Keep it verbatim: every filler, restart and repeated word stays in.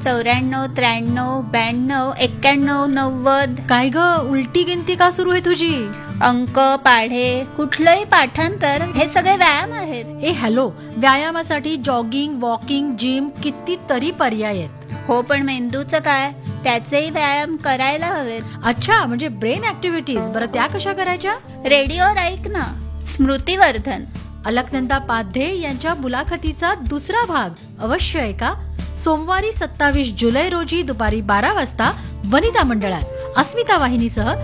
चौऱ्याण्णव त्र्याण्णव ब्याण्णव एक्क्याण्णव नव्वद. काय ग, उलटी गिनती का सुरू आहे तुझी? अंक, पाढे, कुठलंही पाठांतर हे सगळे व्यायाम आहेत. ए हॅलो, व्यायामासाठी जॉगिंग, वॉकिंग, जिम कितीतरी पर्याय आहेत. हो, पण मेंदूचं काय? त्याचेही व्यायाम करायला हवेत. अच्छा, म्हणजे ब्रेन ऍक्टिव्हिटीज. बरं, त्या कशा करायच्या? रेडिओवर ऐक ना, स्मृतिवर्धन. अलकनंदा पाध्ये यांच्या मुलाखतीचा दुसरा भाग अवश्य ऐका. सोमवारी सत्तावीस जुलै रोजी दुपारी बारा वाजता वनिता मंडळात अस्मिता वाहिनीसह